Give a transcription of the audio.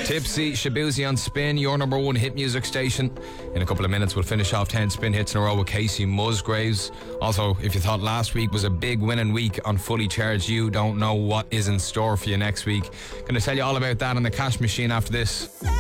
Tipsy, Shabuzi on Spin, your number one hit music station. In a couple of minutes we'll finish off 10 Spin hits in a row with Casey Musgraves. Also, if you thought last week was a big winning week on Fully Charged, you don't know what is in store for you next week. Going to tell you all about that on the cash machine after this.